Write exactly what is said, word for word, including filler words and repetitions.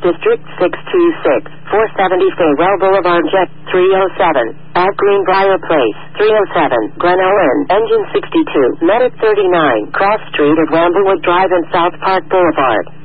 District six two six, four seventy Faywell Boulevard, Jet three oh seven. At Greenbrier Place, three oh seven, Glen Ellen, Engine sixty-two, Medic thirty-nine, Cross Street at Ramblewood Drive and South Park Boulevard.